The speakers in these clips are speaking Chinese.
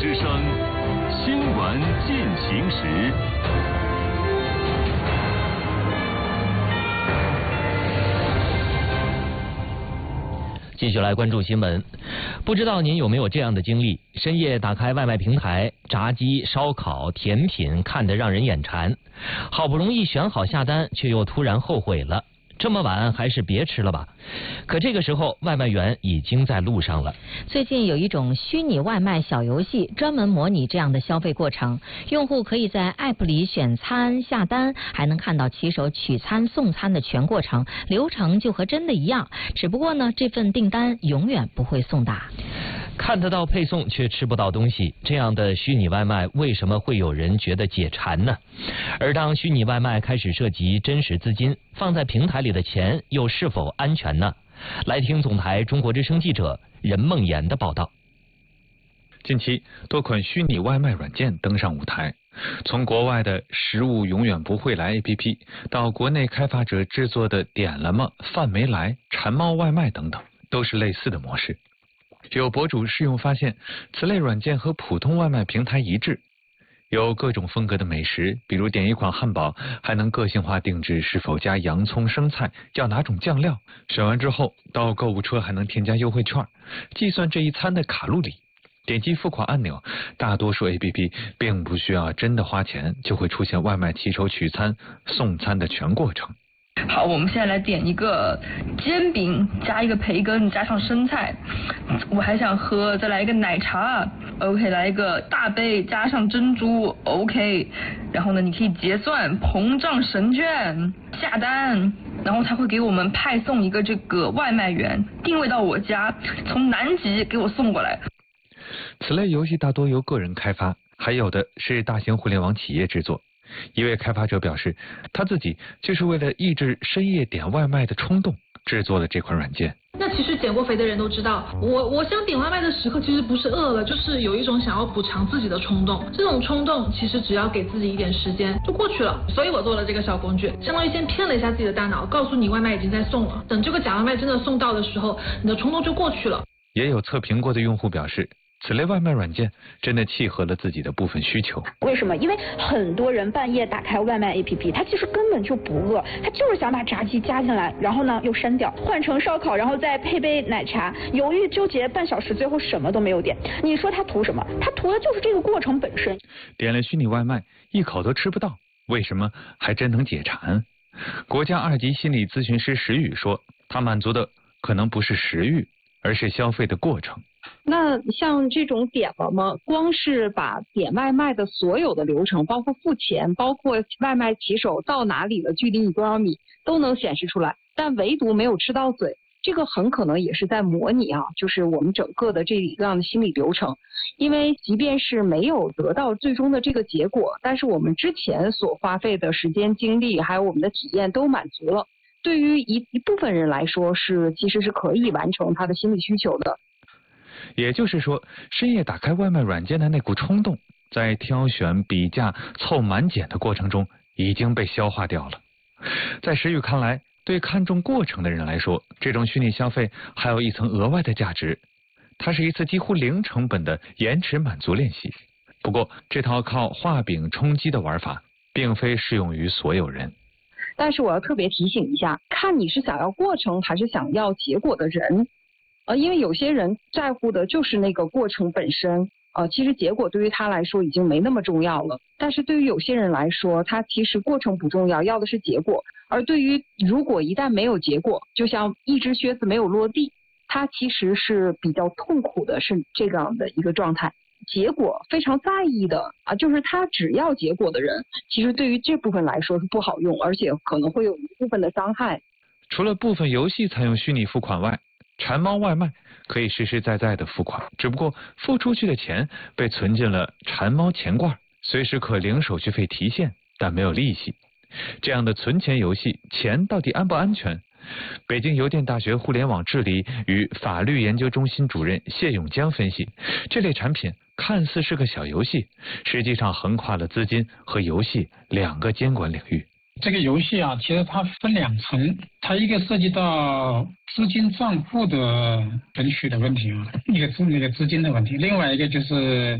之声，新闻进行时。 继续来关注新闻，不知道您有没有这样的经历：深夜打开外卖平台，炸鸡、烧烤、甜品看得让人眼馋，好不容易选好下单，却又突然后悔了。这么晚还是别吃了吧。可这个时候外卖员已经在路上了。 最近有一种虚拟外卖小游戏，专门模拟这样的消费过程。用户可以在 App 里选餐下单，还能看到骑手取餐送餐的全过程，流程就和真的一样。只不过呢，这份订单永远不会送达。 看得到配送却吃不到东西，这样的虚拟外卖为什么会有人觉得解馋呢？而当虚拟外卖开始涉及真实资金，放在平台里的钱又是否安全呢？来听总台中国之声记者任梦妍的报道。 近期，多款虚拟外卖软件登上舞台，从国外的食物永远不会来 APP 到国内开发者制作的点了吗、饭没来、馋猫外卖等等，都是类似的模式。有博主试用发现，此类软件和普通外卖平台一致，有各种风格的美食，比如点一款汉堡，还能个性化定制是否加洋葱、生菜，要哪种酱料。选完之后，到购物车还能添加优惠券，计算这一餐的卡路里。点击付款按钮，大多数 APP 并不需要真的花钱，就会出现外卖骑手取餐、送餐的全过程。 好，我们现在来点一个煎饼，加一个培根，加上生菜。我还想喝，再来一个奶茶。OK， 来一个大杯，加上珍珠。OK， 然后呢，你可以结算，膨胀神券，下单，然后他会给我们派送一个这个外卖员，定位到我家，从南极给我送过来。 此类游戏大多由个人开发，还有的是大型互联网企业制作。一位开发者表示，他自己就是为了抑制深夜点外卖的冲动，制作了这款软件。 那其实减过肥的人都知道，我想点外卖的时刻其实不是饿了，就是有一种想要补偿自己的冲动。这种冲动其实只要给自己一点时间就过去了。所以我做了这个小工具，相当于先骗了一下自己的大脑，告诉你外卖已经在送了。等这个假外卖真的送到的时候，你的冲动就过去了。 也有测评过的用户表示，此类外卖软件真的契合了自己的部分需求。 为什么？因为很多人半夜打开外卖 APP， 他其实根本就不饿，他就是想把炸鸡加进来，然后呢又删掉，换成烧烤，然后再配杯奶茶，犹豫纠结半小时，最后什么都没有点。你说他图什么？他图的就是这个过程本身。 点了虚拟外卖，一口都吃不到，为什么还真能解馋？国家2级心理咨询师石宇说，他满足的可能不是食欲，而是消费的过程。 那像这种点了吗？光是把点外卖的所有的流程，包括付钱，包括外卖骑手到哪里了，距离你多少米，都能显示出来，但唯独没有吃到嘴。这个很可能也是在模拟就是我们整个的这样的心理流程。因为即便是没有得到最终的这个结果，但是我们之前所花费的时间、精力，还有我们的体验都满足了。对于一部分人来说，其实是可以完成他的心理需求的。 也就是说，深夜打开外卖软件的那股冲动，在挑选、比价、凑满减的过程中已经被消化掉了。在石宇看来，对看重过程的人来说，这种虚拟消费还有一层额外的价值，它是一次几乎零成本的延迟满足练习。不过，这套靠画饼充饥的玩法，并非适用于所有人。 但是我要特别提醒一下，看你是想要过程还是想要结果的人。因为有些人在乎的就是那个过程本身，其实结果对于他来说已经没那么重要了。但是对于有些人来说，他其实过程不重要，要的是结果。而对于如果一旦没有结果，就像一只靴子没有落地，他其实是比较痛苦的，是这样的一个状态。结果非常在意的就是他只要结果的人，其实对于这部分来说是不好用，而且可能会有一部分的伤害。 除了部分游戏采用虚拟付款外，馋猫外卖可以实实在在的付款，只不过付出去的钱被存进了馋猫钱罐，随时可零手续费提现，但没有利息。这样的存钱游戏，钱到底安不安全？北京邮电大学互联网治理与法律研究中心主任谢永江分析，这类产品看似是个小游戏，实际上横跨了资金和游戏2个监管领域。 这个游戏其实它分2层，它一个涉及到资金账户的存取的问题那个资金的问题，另外一个就是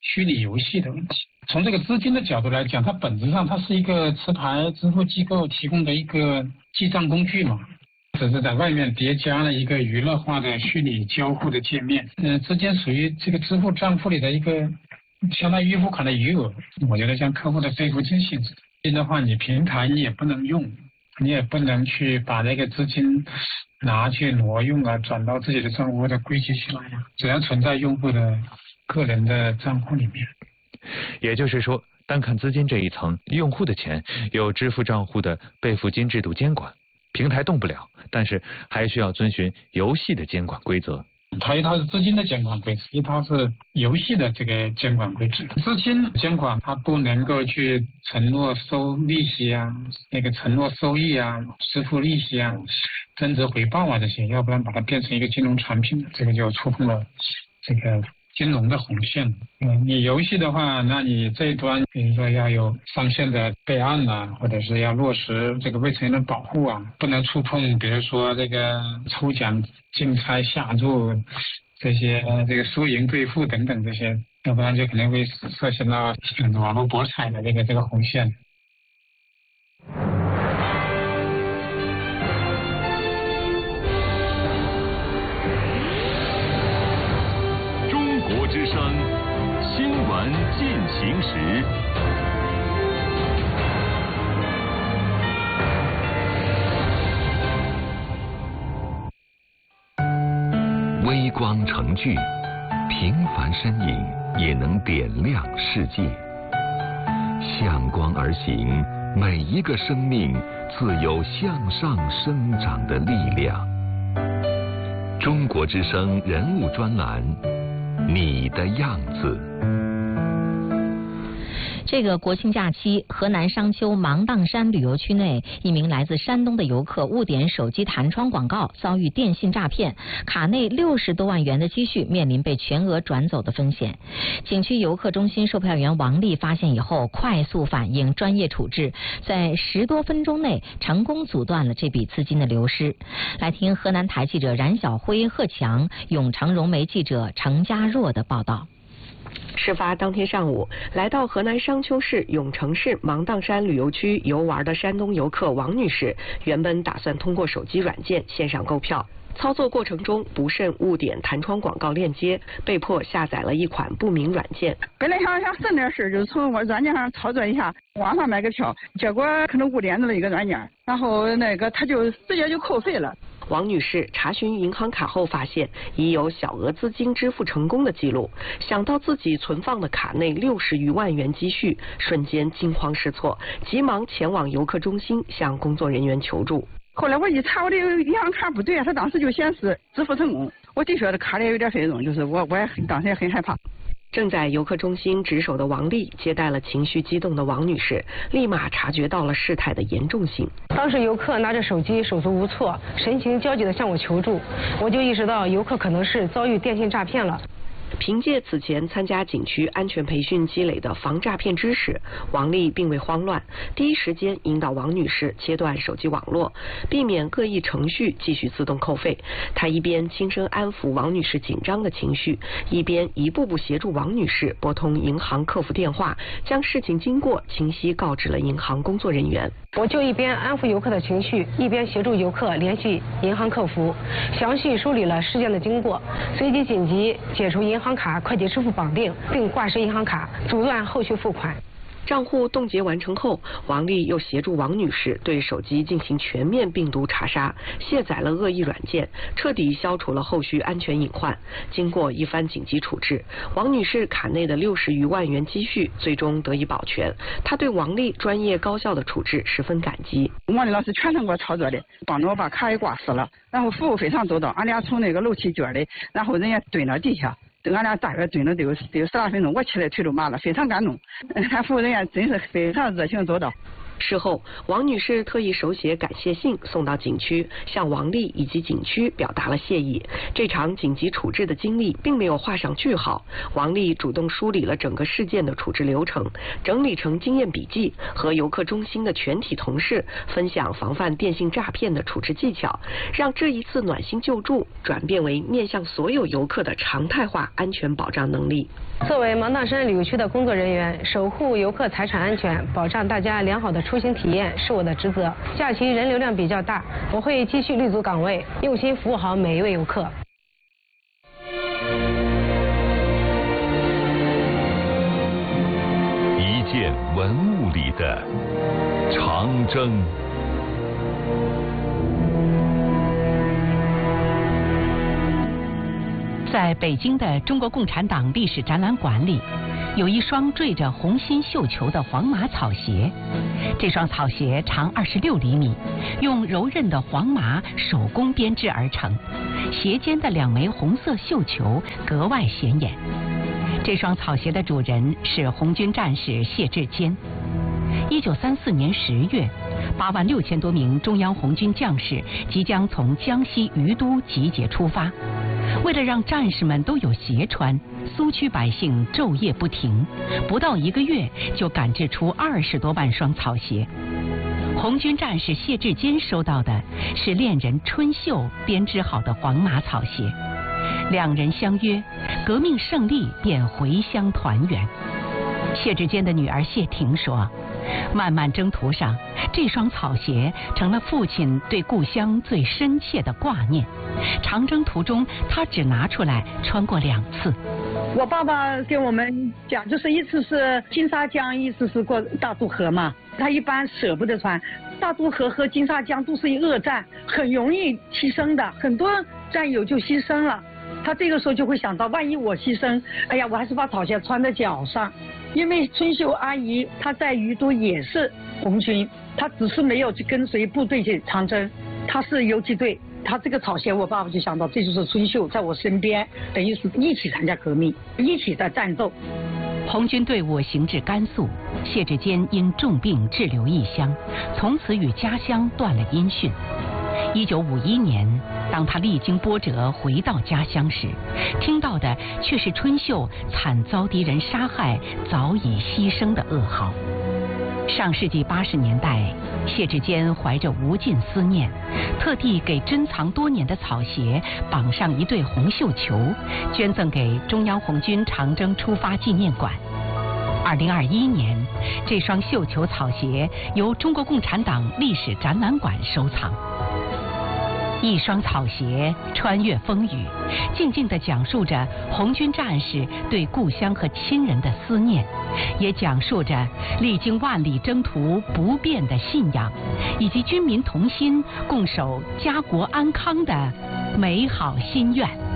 虚拟游戏的问题。从这个资金的角度来讲，它本质上它是一个持牌支付机构提供的一个记账工具嘛，只是在外面叠加了一个娱乐化的虚拟交互的界面。资金属于这个支付账户里的一个相当于预付款的余额，我觉得像客户的备付金性质。的话，你平台你也不能用，你也不能去把那个资金拿去挪用啊，转到自己的账户或者归集起来呀，只要存在用户的个人的账户里面。 也就是说，单看资金这一层，用户的钱有支付账户的备付金制度监管，平台动不了，但是还需要遵循游戏的监管规则。 它一套是资金的监管规则，一套是游戏的这个监管规则。资金监管它不能够去承诺收利息啊，那个承诺收益啊，支付利息啊，增值回报啊这些，要不然把它变成一个金融产品，这个就触碰了这个金融的红线。你游戏的话，那你这一端比如说要有上线的备案啊，或者是要落实这个未成年人保护啊，不能触碰比如说这个抽奖竞猜下注这些这个输赢兑付等等这些，要不然就可能会涉及到网络博彩的这个红线。 中国之声新闻进行时。 微光成炬，平凡身影也能点亮世界。向光而行，每一个生命自有向上生长的力量。中国之声人物专栏，你的样子。 这个国庆假期，河南商丘芒砀山旅游区内，一名来自山东的游客误点手机弹窗广告，遭遇电信诈骗，卡内60多万元的积蓄面临被全额转走的风险。景区游客中心售票员王丽发现以后，快速反应，专业处置，在10多分钟内成功阻断了这笔资金的流失。来听河南台记者冉晓辉、贺强、永城融媒记者程家若的报道。 事发当天上午，来到河南商丘市永城市芒砀山旅游区游玩的山东游客王女士，原本打算通过手机软件线上购票，操作过程中不慎误点弹窗广告链接，被迫下载了一款不明软件。 本来想省点事，就是从我软件上操作一下，网上买个票，结果可能误点了一个软件，然后他就直接就扣费了。 王女士查询银行卡后发现已有小额资金支付成功的记录，想到自己存放的卡内60余万元积蓄，瞬间惊慌失措，急忙前往游客中心向工作人员求助。 后来我一查，我的银行卡不对，他当时就显示支付成功，我的确这卡里有点费用，就是我也当时也很害怕。 正在游客中心值守的王丽接待了情绪激动的王女士，立马察觉到了事态的严重性。 当时游客拿着手机手足无措，神情焦急地向我求助，我就意识到游客可能是遭遇电信诈骗了。 凭借此前参加景区安全培训积累的防诈骗知识，王丽并未慌乱，第一时间引导王女士切断手机网络，避免恶意程序继续自动扣费。她一边轻声安抚王女士紧张的情绪，一边一步步协助王女士拨通银行客服电话，将事情经过清晰告知了银行工作人员。 我就一边安抚游客的情绪，一边协助游客联系银行客服，详细梳理了事件的经过，随即紧急解除银行卡快捷支付绑定，并挂失银行卡，阻断后续付款。 账户冻结完成后，王丽又协助王女士对手机进行全面病毒查杀，卸载了恶意软件，彻底消除了后续安全隐患。经过一番紧急处置，王女士卡内的60余万元积蓄最终得以保全。她对王丽专业高效的处置十分感激。 王丽老师全程给我操作的，帮着我把卡给挂失了，然后服务非常周到。俺俩从那个楼梯间里，然后人家蹲到地下。俺俩大约蹲了得有10来分钟，我起来腿都麻了，非常感动。他服务人员真是非常热情周到。 事后，王女士特意手写感谢信送到景区，向王丽以及景区表达了谢意。这场紧急处置的经历并没有画上句号，王丽主动梳理了整个事件的处置流程，整理成经验笔记，和游客中心的全体同事分享防范电信诈骗的处置技巧，让这一次暖心救助转变为面向所有游客的常态化安全保障能力。 作为芒砀山旅游区的工作人员，守护游客财产安全，保障大家良好的出行体验是我的职责。假期人流量比较大，我会继续立足岗位，用心服务好每一位游客。 一件文物里的长征。 在北京的中国共产党历史展览馆里，有一双缀着红心绣球的黄麻草鞋。这双草鞋长26厘米，用柔韧的黄麻手工编织而成，鞋尖的2枚红色绣球格外显眼。这双草鞋的主人是红军战士谢志坚。1934年10月，86000多名中央红军将士即将从江西于都集结出发。为了让战士们都有鞋穿，苏区百姓昼夜不停，不到1个月就赶制出20多万双草鞋。红军战士谢志坚收到的是恋人春秀编织好的黄麻草鞋，两人相约，革命胜利便回乡团圆。谢志坚的女儿谢婷说，漫漫征途上，这双草鞋成了父亲对故乡最深切的挂念。长征途中，他只拿出来穿过2次。 我爸爸跟我们讲，就是一次是金沙江，一次是过大渡河嘛。他一般舍不得穿，大渡河和金沙江都是一恶战，很容易牺牲的，很多战友就牺牲了。他这个时候就会想到，万一我牺牲，哎呀，我还是把草鞋穿在脚上。因为春秀阿姨她在于都也是红军，她只是没有去跟随部队去长征，她是游击队。她这个草鞋，我爸爸就想到，这就是春秀在我身边，等于是一起参加革命，一起在战斗。 红军队伍行至甘肃，谢志坚因重病滞留异乡，从此与家乡断了音讯。1951年，当他历经波折回到家乡时，听到的却是春秀惨遭敌人杀害、早已牺牲的噩耗。上世纪80年代，谢志坚怀着无尽思念，特地给珍藏多年的草鞋绑上一对红绣球，捐赠给中央红军长征出发纪念馆。2021年，这双绣球草鞋由中国共产党历史展览馆收藏。一双草鞋穿越风雨，静静地讲述着红军战士对故乡和亲人的思念，也讲述着历经万里征途不变的信仰，以及军民同心共守家国安康的美好心愿。